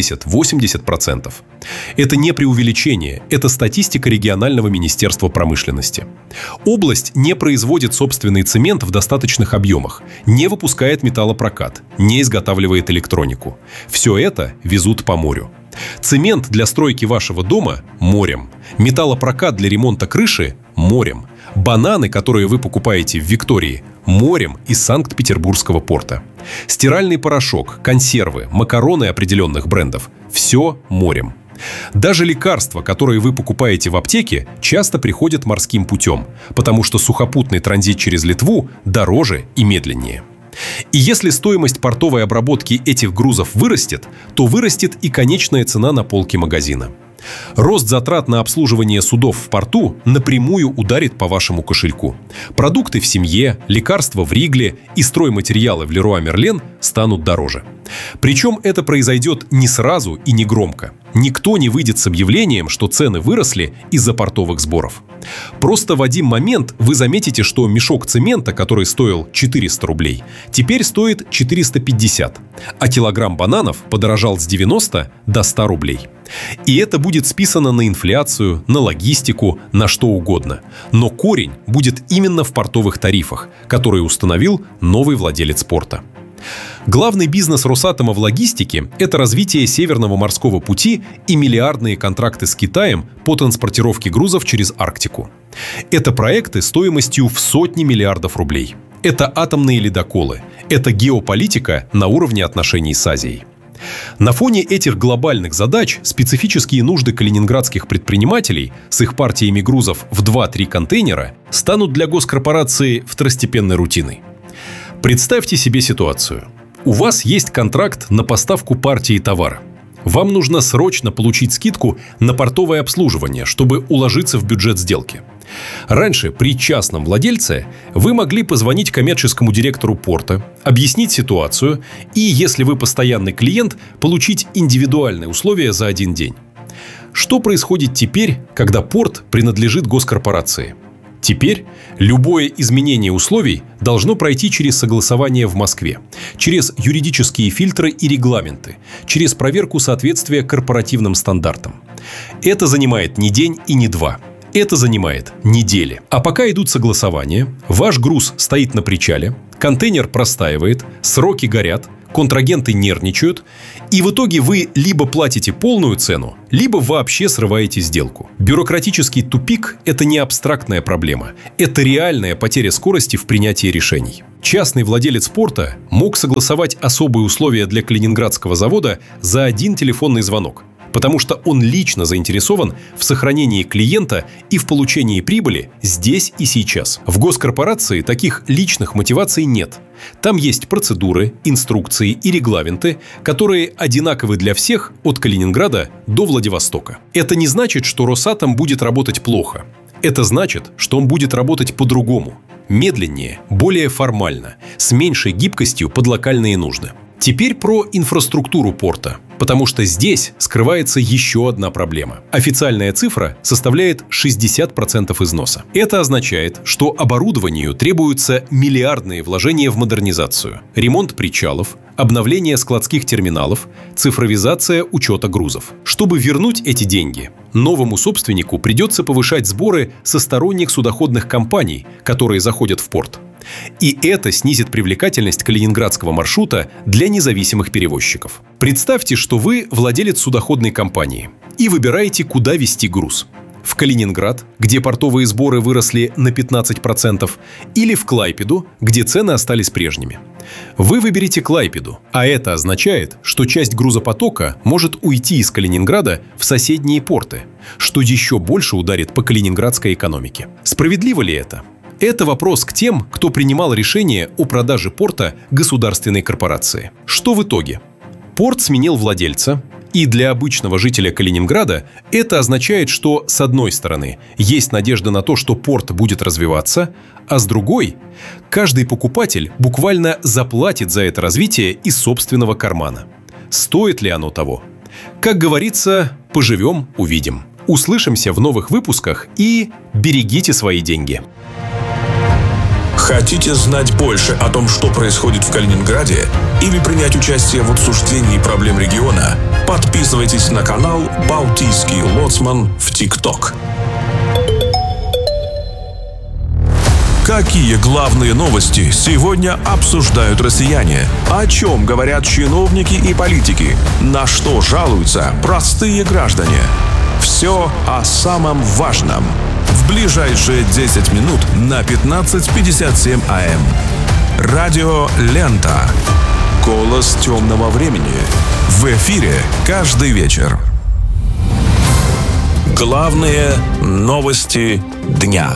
70-80%. Это не преувеличение, это статистика регионального министерства промышленности. Область не производит собственный цемент в достаточных объемах, не выпускает металлопрокат, не изготавливает электронику. Все это везут по морю. Цемент для стройки вашего дома – морем. Металлопрокат для ремонта крыши – морем. Бананы, которые вы покупаете в Виктории – морем из Санкт-Петербургского порта. Стиральный порошок, консервы, макароны определенных брендов – все морем. Даже лекарства, которые вы покупаете в аптеке, часто приходят морским путем, потому что сухопутный транзит через Литву дороже и медленнее. И если стоимость портовой обработки этих грузов вырастет, то вырастет и конечная цена на полке магазина. Рост затрат на обслуживание судов в порту напрямую ударит по вашему кошельку. Продукты в семье, лекарства в Ригле и стройматериалы в Леруа Мерлен станут дороже. Причем это произойдет не сразу и не громко. Никто не выйдет с объявлением, что цены выросли из-за портовых сборов. Просто в один момент вы заметите, что мешок цемента, который стоил 400 рублей, теперь стоит 450, а килограмм бананов подорожал с 90 до 100 рублей. И это будет списано на инфляцию, на логистику, на что угодно. Но корень будет именно в портовых тарифах, которые установил новый владелец порта. Главный бизнес Росатома в логистике – это развитие Северного морского пути и миллиардные контракты с Китаем по транспортировке грузов через Арктику. Это проекты стоимостью в сотни миллиардов рублей. Это атомные ледоколы. Это геополитика на уровне отношений с Азией. На фоне этих глобальных задач специфические нужды калининградских предпринимателей с их партиями грузов в 2-3 контейнера станут для госкорпорации второстепенной рутиной. Представьте себе ситуацию. У вас есть контракт на поставку партии товара. Вам нужно срочно получить скидку на портовое обслуживание, чтобы уложиться в бюджет сделки. Раньше при частном владельце вы могли позвонить коммерческому директору порта, объяснить ситуацию и, если вы постоянный клиент, получить индивидуальные условия за один день. Что происходит теперь, когда порт принадлежит госкорпорации? Теперь любое изменение условий должно пройти через согласование в Москве, через юридические фильтры и регламенты, через проверку соответствия корпоративным стандартам. Это занимает не день и не два. Это занимает недели. А пока идут согласования, ваш груз стоит на причале, контейнер простаивает, сроки горят, контрагенты нервничают, и в итоге вы либо платите полную цену, либо вообще срываете сделку. Бюрократический тупик – это не абстрактная проблема, это реальная потеря скорости в принятии решений. Частный владелец порта мог согласовать особые условия для Калининградского завода за один телефонный звонок, потому что он лично заинтересован в сохранении клиента и в получении прибыли здесь и сейчас. В госкорпорации таких личных мотиваций нет. Там есть процедуры, инструкции и регламенты, которые одинаковы для всех от Калининграда до Владивостока. Это не значит, что Росатом будет работать плохо. Это значит, что он будет работать по-другому. Медленнее, более формально, с меньшей гибкостью под локальные нужды. Теперь про инфраструктуру порта, потому что здесь скрывается еще одна проблема. Официальная цифра составляет 60% износа. Это означает, что оборудованию требуются миллиардные вложения в модернизацию, ремонт причалов, обновление складских терминалов, цифровизация учета грузов. Чтобы вернуть эти деньги, новому собственнику придется повышать сборы со сторонних судоходных компаний, которые заходят в порт. И это снизит привлекательность калининградского маршрута для независимых перевозчиков. Представьте, что вы владелец судоходной компании и выбираете, куда везти груз. В Калининград, где портовые сборы выросли на 15%, или в Клайпеду, где цены остались прежними. Вы выберете Клайпеду, а это означает, что часть грузопотока может уйти из Калининграда в соседние порты, что еще больше ударит по калининградской экономике. Справедливо ли это? Это вопрос к тем, кто принимал решение о продаже порта государственной корпорации. Что в итоге? Порт сменил владельца, и для обычного жителя Калининграда это означает, что с одной стороны есть надежда на то, что порт будет развиваться, а с другой каждый покупатель буквально заплатит за это развитие из собственного кармана. Стоит ли оно того? Как говорится, поживем – увидим. Услышимся в новых выпусках и берегите свои деньги. Хотите знать больше о том, что происходит в Калининграде, или принять участие в обсуждении проблем региона? Подписывайтесь на канал «Балтийский лоцман» в ТикТок. Какие главные новости сегодня обсуждают россияне? О чем говорят чиновники и политики? На что жалуются простые граждане? Все о самом важном. В ближайшие 10 минут на 15:57 АМ. Радио «Лента». Голос темного времени. В эфире каждый вечер. Главные новости дня.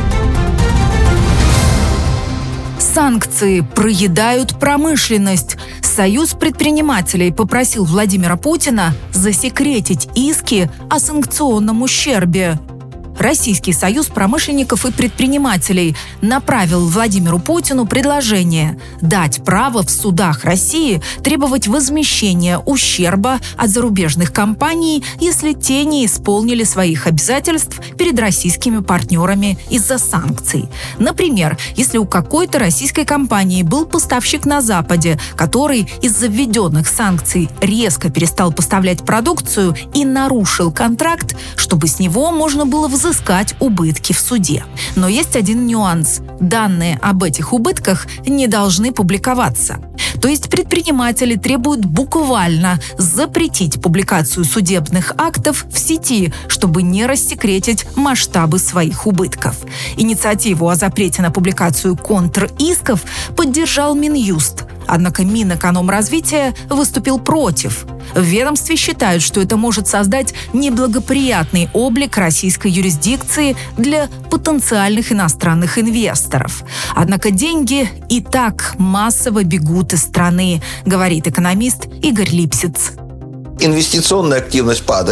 Санкции проедают промышленность. Союз предпринимателей попросил Владимира Путина засекретить иски о санкционном ущербе. Российский союз промышленников и предпринимателей направил Владимиру Путину предложение дать право в судах России требовать возмещения ущерба от зарубежных компаний, если те не исполнили своих обязательств перед российскими партнерами из-за санкций. Например, если у какой-то российской компании был поставщик на Западе, который из-за введенных санкций резко перестал поставлять продукцию и нарушил контракт, чтобы с него можно было взыскать убытки в суде. Но есть один нюанс. Данные об этих убытках не должны публиковаться. То есть предприниматели требуют буквально запретить публикацию судебных актов в сети, чтобы не рассекретить масштабы своих убытков. Инициативу о запрете на публикацию контр-исков поддержал Минюст. Однако Минэкономразвития выступил против. В ведомстве считают, что это может создать неблагоприятный облик российской юрисдикции для потенциальных иностранных инвесторов. Однако деньги и так массово бегут из страны, говорит экономист Игорь Липсиц. Инвестиционная активность падает,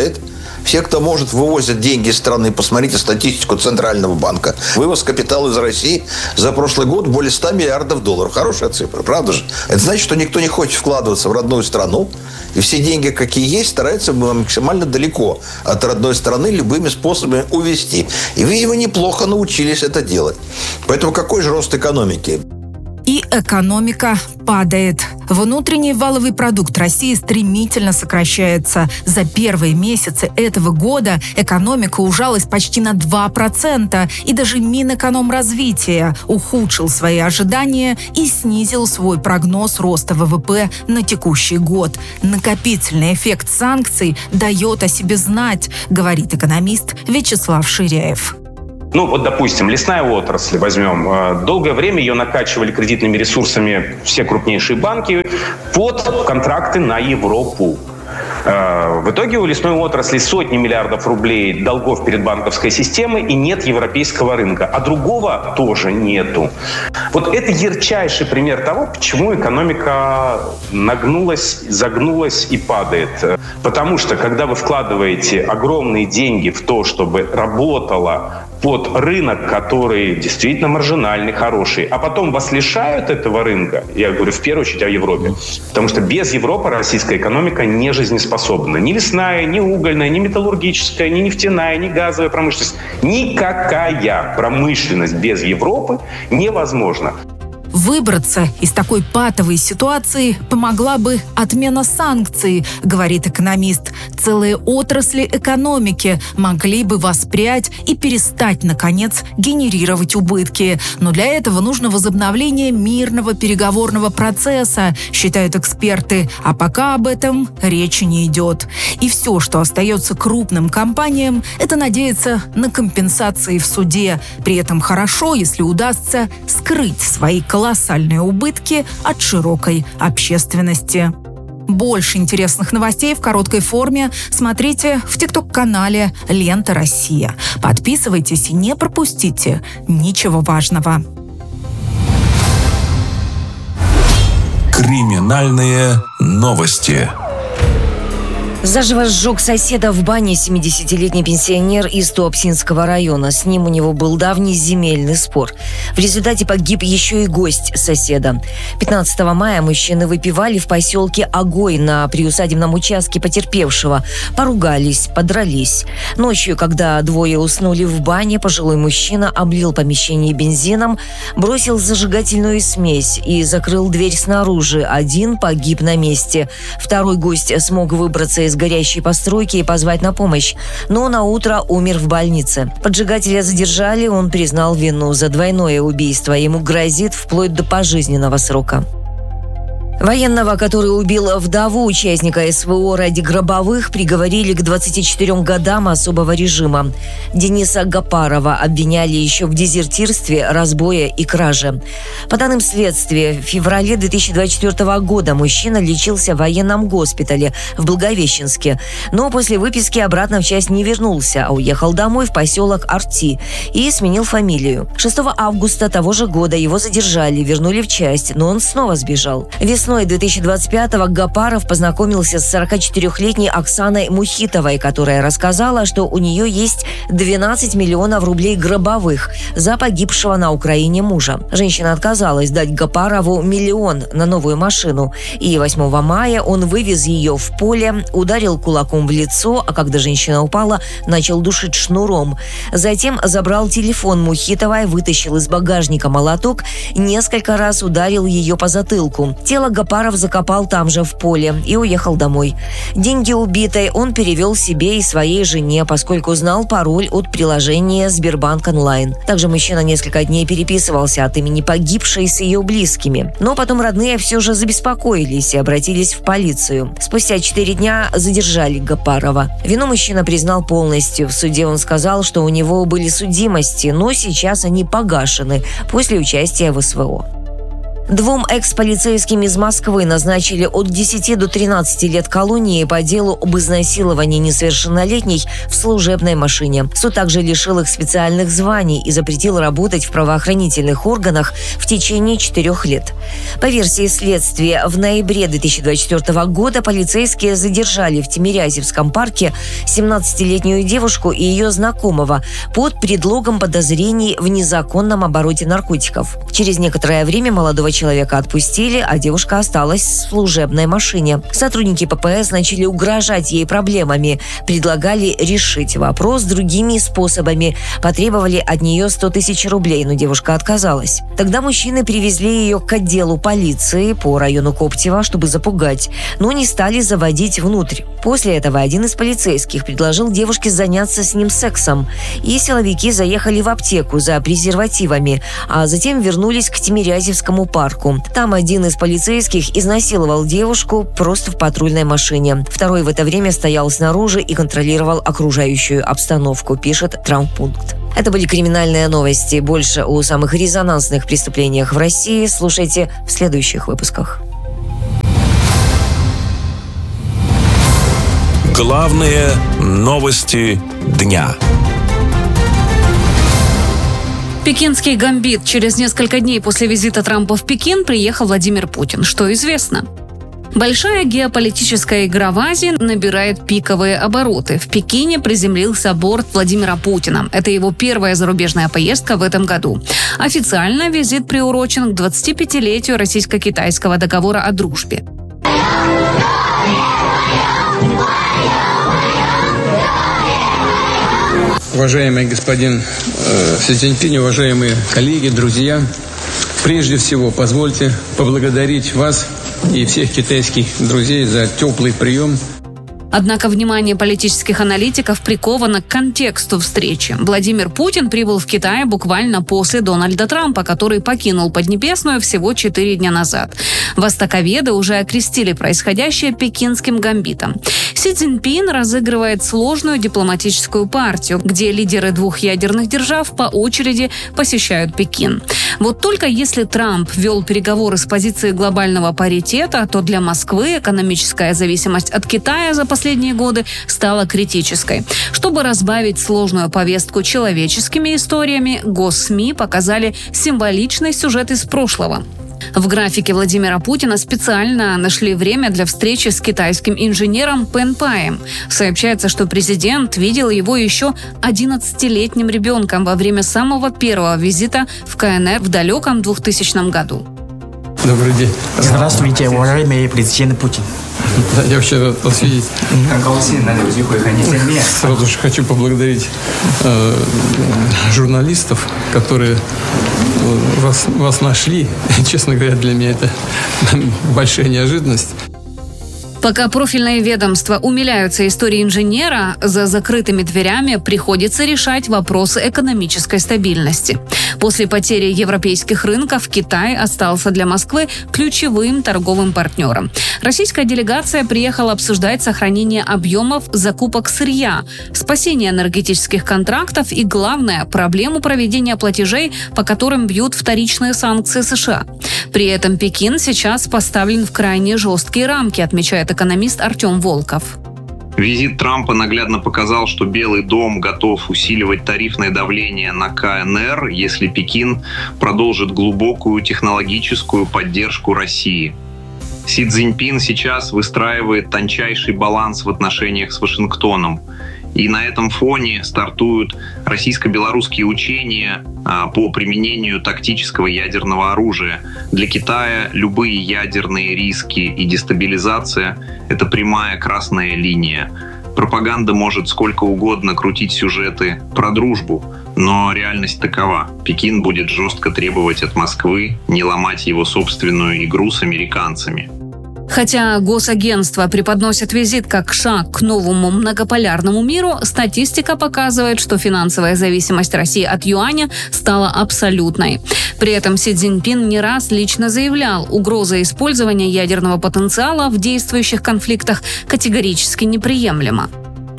Все, кто может, вывозят деньги из страны. Посмотрите статистику Центрального банка. Вывоз капитала из России за прошлый год более 100 миллиардов долларов. Хорошая цифра, правда же? Это значит, что никто не хочет вкладываться в родную страну. И все деньги, какие есть, стараются максимально далеко от родной страны любыми способами увезти. И, видимо, неплохо научились это делать. Поэтому какой же рост экономики? И экономика падает. Внутренний валовый продукт России стремительно сокращается. За первые месяцы этого года экономика ужалась почти на 2%. И даже Минэкономразвития ухудшил свои ожидания и снизил свой прогноз роста ВВП на текущий год. Накопительный эффект санкций дает о себе знать, говорит экономист Вячеслав Ширяев. Вот, допустим, лесная отрасль возьмем. Долгое время ее накачивали кредитными ресурсами все крупнейшие банки под контракты на Европу. В итоге у лесной отрасли сотни миллиардов рублей долгов перед банковской системой и нет европейского рынка. А другого тоже нету. Вот это ярчайший пример того, почему экономика нагнулась, загнулась и падает. Потому что, когда вы вкладываете огромные деньги в то, чтобы работала под рынок, который действительно маржинальный, хороший, а потом вас лишают этого рынка, я говорю в первую очередь о Европе, потому что без Европы российская экономика не жизнеспособна. Ни лесная, ни угольная, ни металлургическая, ни нефтяная, ни газовая промышленность. Никакая промышленность без Европы невозможна. Выбраться из такой патовой ситуации помогла бы отмена санкций, говорит экономист. Целые отрасли экономики могли бы воспрять и перестать, наконец, генерировать убытки. Но для этого нужно возобновление мирного переговорного процесса, считают эксперты. А пока об этом речи не идет. И все, что остается крупным компаниям, это надеяться на компенсации в суде. При этом хорошо, если удастся скрыть свои колоссальные убытки от широкой общественности. Больше интересных новостей в короткой форме смотрите в ТикТок-канале «Лента Россия». Подписывайтесь и не пропустите ничего важного. Криминальные новости. Заживо сжег соседа в бане 70-летний пенсионер из Туапсинского района. С ним у него был давний земельный спор. В результате погиб еще и гость соседа. 15 мая мужчины выпивали в поселке Огой на приусадебном участке потерпевшего. Поругались, подрались. Ночью, когда двое уснули в бане, пожилой мужчина облил помещение бензином, бросил зажигательную смесь и закрыл дверь снаружи. Один погиб на месте. Второй гость смог выбраться из горящей постройки и позвать на помощь, но наутро умер в больнице. Поджигателя задержали, он признал вину за двойное убийство. Ему грозит вплоть до пожизненного срока. Военного, который убил вдову участника СВО ради гробовых, приговорили к 24 годам особого режима. Дениса Гапарова обвиняли еще в дезертирстве, разбое и краже. По данным следствия, в феврале 2024 года мужчина лечился в военном госпитале в Благовещенске, но после выписки обратно в часть не вернулся, а уехал домой в поселок Арти и сменил фамилию. 6 августа того же года его задержали, вернули в часть, но он снова сбежал. Весной 2025-го Гапаров познакомился с 44-летней Оксаной Мухитовой, которая рассказала, что у нее есть 12 миллионов рублей гробовых за погибшего на Украине мужа. Женщина отказалась дать Гапарову миллион на новую машину, и 8 мая он вывез ее в поле, ударил кулаком в лицо, а когда женщина упала, начал душить шнуром. Затем забрал телефон Мухитовой, вытащил из багажника молоток, несколько раз ударил ее по затылку. Тело Гапаров закопал там же в поле и уехал домой. Деньги убитой он перевел себе и своей жене, поскольку знал пароль от приложения Сбербанк онлайн. Также мужчина несколько дней переписывался от имени погибшей с ее близкими. Но потом родные все же забеспокоились и обратились в полицию. Спустя 4 дня задержали Гапарова. Вину мужчина признал полностью. В суде он сказал, что у него были судимости, но сейчас они погашены после участия в СВО. 2 экс-полицейским из Москвы назначили от 10 до 13 лет колонии по делу об изнасиловании несовершеннолетней в служебной машине. Суд также лишил их специальных званий и запретил работать в правоохранительных органах в течение 4 лет. По версии следствия, в ноябре 2024 года полицейские задержали в Тимирязевском парке 17-летнюю девушку и ее знакомого под предлогом подозрений в незаконном обороте наркотиков. Через некоторое время молодого человека отпустили, а девушка осталась в служебной машине. Сотрудники ППС начали угрожать ей проблемами, предлагали решить вопрос другими способами, потребовали от нее 100 тысяч рублей, но девушка отказалась. Тогда мужчины привезли ее к отделу полиции по району Коптева, чтобы запугать, но не стали заводить внутрь. После этого один из полицейских предложил девушке заняться с ним сексом, и силовики заехали в аптеку за презервативами, а затем вернулись к Тимирязевскому парку. Там один из полицейских изнасиловал девушку просто в патрульной машине. Второй в это время стоял снаружи и контролировал окружающую обстановку, пишет Травмпункт. Это были криминальные новости. Больше о самых резонансных преступлениях в России слушайте в следующих выпусках. Главные новости дня. Пекинский гамбит. Через несколько дней после визита Трампа в Пекин приехал Владимир Путин. Что известно? Большая геополитическая игра в Азии набирает пиковые обороты. В Пекине приземлился борт Владимира Путина. Это его первая зарубежная поездка в этом году. Официально визит приурочен к 25-летию российско-китайского договора о дружбе. Уважаемый господин Си Цзиньпинь, уважаемые коллеги, друзья, прежде всего позвольте поблагодарить вас и всех китайских друзей за теплый прием. Однако внимание политических аналитиков приковано к контексту встречи. Владимир Путин прибыл в Китай буквально после Дональда Трампа, который покинул Поднебесную всего 4 дня назад. Востоковеды уже окрестили происходящее пекинским гамбитом. Си Цзиньпин разыгрывает сложную дипломатическую партию, где лидеры 2 ядерных держав по очереди посещают Пекин. Вот только если Трамп вел переговоры с позиции глобального паритета, то для Москвы экономическая зависимость от Китая за последние годы стала критической. Чтобы разбавить сложную повестку человеческими историями, госсми показали символичный сюжет из прошлого. В графике Владимира Путина специально нашли время для встречи с китайским инженером Пэн Паем. Сообщается, что президент видел его еще 11-летним ребенком во время самого первого визита в КНР в далеком 2000 году. Добрый день. Здравствуйте, уважаемый президент Путин. Да, я вообще рад вас видеть. Сразу же хочу поблагодарить журналистов, которые вас нашли. Честно говоря, для меня это большая неожиданность. Пока профильные ведомства умиляются историей инженера, за закрытыми дверями приходится решать вопросы экономической стабильности. После потери европейских рынков Китай остался для Москвы ключевым торговым партнером. Российская делегация приехала обсуждать сохранение объемов закупок сырья, спасение энергетических контрактов и, главное, проблему проведения платежей, по которым бьют вторичные санкции США. При этом Пекин сейчас поставлен в крайне жесткие рамки, отмечает экономист Артем Волков. Визит Трампа наглядно показал, что Белый дом готов усиливать тарифное давление на КНР, если Пекин продолжит глубокую технологическую поддержку России. Си Цзиньпин сейчас выстраивает тончайший баланс в отношениях с Вашингтоном. И на этом фоне стартуют российско-белорусские учения по применению тактического ядерного оружия. Для Китая любые ядерные риски и дестабилизация – это прямая красная линия. Пропаганда может сколько угодно крутить сюжеты про дружбу, но реальность такова. Пекин будет жестко требовать от Москвы не ломать его собственную игру с американцами. Хотя госагентства преподносят визит как шаг к новому многополярному миру, статистика показывает, что финансовая зависимость России от юаня стала абсолютной. При этом Си Цзиньпин не раз лично заявлял, угроза использования ядерного потенциала в действующих конфликтах категорически неприемлема.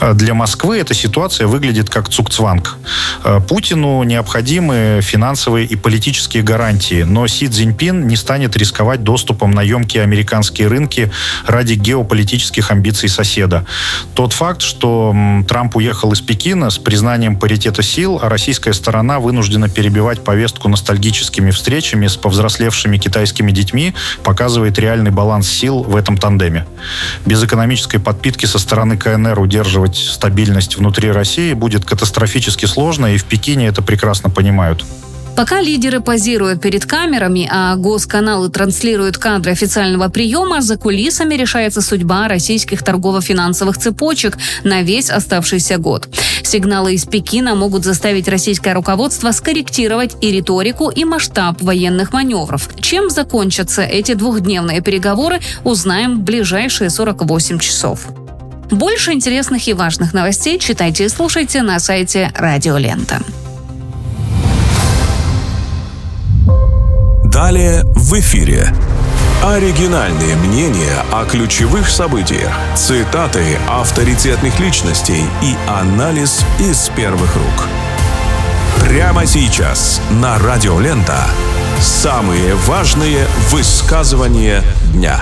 Для Москвы эта ситуация выглядит как цугцванг. Путину необходимы финансовые и политические гарантии, но Си Цзиньпин не станет рисковать доступом на емкие американские рынки ради геополитических амбиций соседа. Тот факт, что Трамп уехал из Пекина с признанием паритета сил, а российская сторона вынуждена перебивать повестку ностальгическими встречами с повзрослевшими китайскими детьми, показывает реальный баланс сил в этом тандеме. Без экономической подпитки со стороны КНР удерживать стабильность внутри России будет катастрофически сложно, и в Пекине это прекрасно понимают. Пока лидеры позируют перед камерами, а госканалы транслируют кадры официального приема, за кулисами решается судьба российских торгово-финансовых цепочек на весь оставшийся год. Сигналы из Пекина могут заставить российское руководство скорректировать и риторику, и масштаб военных маневров. Чем закончатся эти двухдневные переговоры, узнаем в ближайшие 48 часов. Больше интересных и важных новостей читайте и слушайте на сайте Радио Лента. Далее в эфире. Оригинальные мнения о ключевых событиях, цитаты авторитетных личностей и анализ из первых рук. Прямо сейчас на Радио Лента самые важные высказывания дня.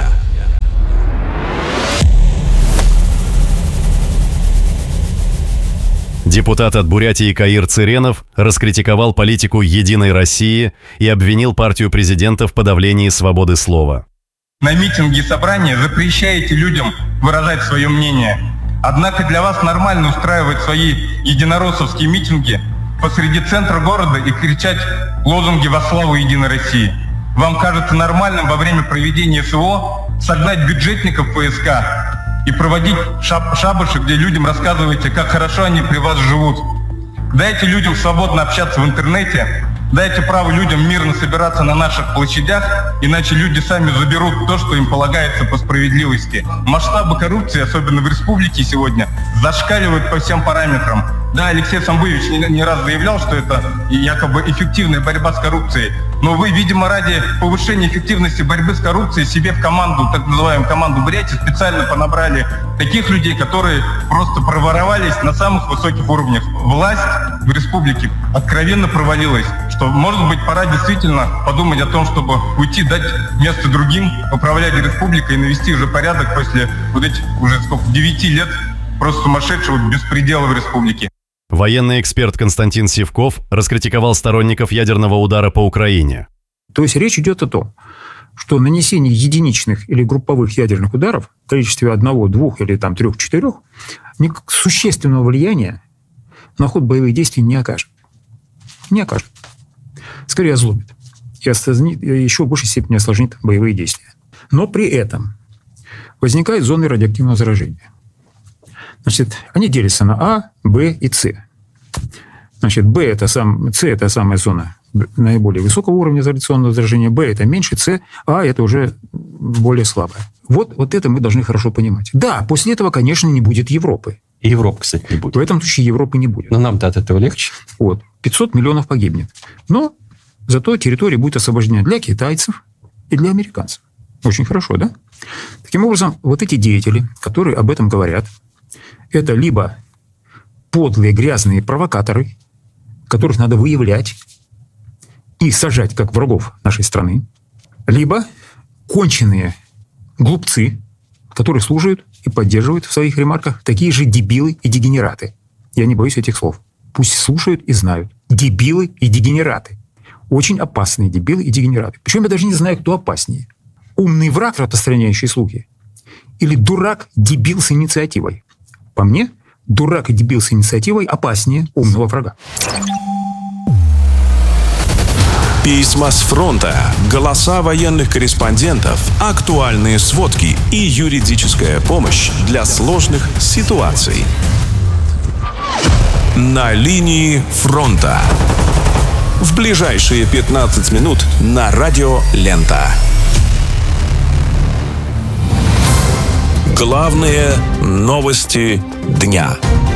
Депутат от Бурятии Каир Цыренов раскритиковал политику «Единой России» и обвинил партию президента в подавлении свободы слова. На митинги и собрания запрещаете людям выражать свое мнение. Однако для вас нормально устраивать свои единороссовские митинги посреди центра города и кричать лозунги во славу «Единой России». Вам кажется нормальным во время проведения СВО согнать бюджетников ФСК и проводить шабаши, где людям рассказываете, как хорошо они при вас живут. Дайте людям свободно общаться в интернете, дайте право людям мирно собираться на наших площадях, иначе люди сами заберут то, что им полагается по справедливости. Масштабы коррупции, особенно в республике сегодня, зашкаливают по всем параметрам. Да, Алексей Самбуевич не раз заявлял, что это якобы эффективная борьба с коррупцией. Но вы, видимо, ради повышения эффективности борьбы с коррупцией себе в команду, так называемую команду Бурятии, специально понабрали таких людей, которые просто проворовались на самых высоких уровнях. Власть в республике откровенно провалилась, что, может быть, пора действительно подумать о том, чтобы уйти, дать место другим, управлять республикой и навести уже порядок после вот этих уже 9 лет просто сумасшедшего беспредела в республике. Военный эксперт Константин Сивков раскритиковал сторонников ядерного удара по Украине. То есть речь идет о том, что нанесение единичных или групповых ядерных ударов в количестве 1, 2 или 3, 4 существенного влияния на ход боевых действий не окажет. Не окажет. Скорее озлобит. И еще в большей степени осложнит боевые действия. Но при этом возникают зоны радиоактивного заражения. Значит, они делятся на А, Б и С. Значит, С – это самая зона наиболее высокого уровня радиационного заражения, Б – это меньше, С, А – это уже более слабое. Вот это мы должны хорошо понимать. Да, после этого, конечно, не будет Европы. И Европы, кстати, не будет. В этом случае Европы не будет. Но нам-то от этого легче. 500 миллионов погибнет. Но зато территория будет освобождена для китайцев и для американцев. Очень хорошо, да? Таким образом, вот эти деятели, которые об этом говорят, это либо подлые, грязные провокаторы, которых надо выявлять и сажать как врагов нашей страны, либо конченые глупцы, которые слушают и поддерживают в своих ремарках такие же дебилы и дегенераты. Я не боюсь этих слов. Пусть слушают и знают. Дебилы и дегенераты. Очень опасные дебилы и дегенераты. Причем я даже не знаю, кто опаснее. Умный враг, распространяющий слухи, или дурак-дебил с инициативой. По мне, дурак и дебил с инициативой опаснее умного врага. Письма с фронта, голоса военных корреспондентов, актуальные сводки и юридическая помощь для сложных ситуаций. На линии фронта. В ближайшие 15 минут на Радио Лента. Главные новости дня.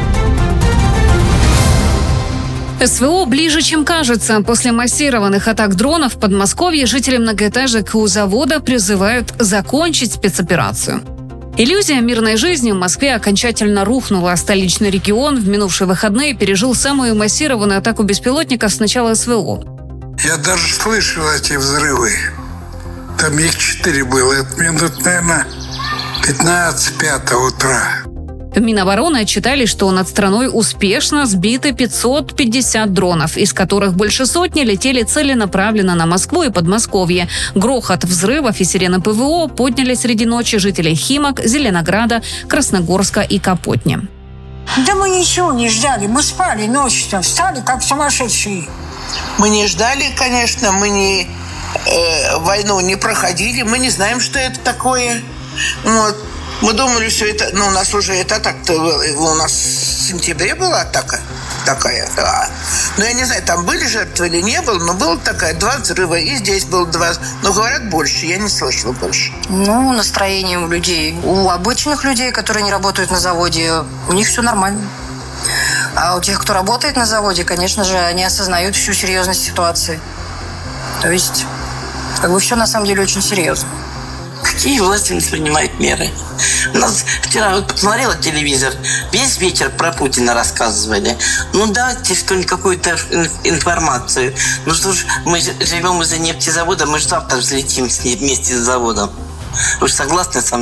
СВО ближе, чем кажется. После массированных атак дронов в Подмосковье жители многоэтажек у завода призывают закончить спецоперацию. Иллюзия мирной жизни в Москве окончательно рухнула. Столичный регион в минувшие выходные пережил самую массированную атаку беспилотников с начала СВО. Я даже слышал эти взрывы. Там их 4 было. Это минут, наверное, 15-5 утра. В Минобороны отчитали, что над страной успешно сбиты 550 дронов, из которых больше сотни летели целенаправленно на Москву и Подмосковье. Грохот взрывов и сирены ПВО подняли среди ночи жителей Химок, Зеленограда, Красногорска и Капотни. Да мы ничего не ждали, мы спали ночью, встали как сумасшедшие. Мы не ждали, конечно, мы не войну не проходили, мы не знаем, что это такое. Вот. Мы думали, что это, у нас уже это так-то, у нас в сентябре была атака такая, да. Но я не знаю, там были жертвы или не было, но была такая, 2 взрыва, и здесь было 2, но говорят больше, я не слышала больше. Настроение у людей, у обычных людей, которые не работают на заводе, у них все нормально. А у тех, кто работает на заводе, конечно же, они осознают всю серьезность ситуации. То есть, все на самом деле очень серьезно. Какие власти не принимают меры? У нас вчера посмотрела телевизор, весь вечер про Путина рассказывали. Давайте что-нибудь, какую-то информацию. Что ж, мы живем из-за нефтезавода, мы же завтра взлетим вместе с заводом. Вы же согласны со мной?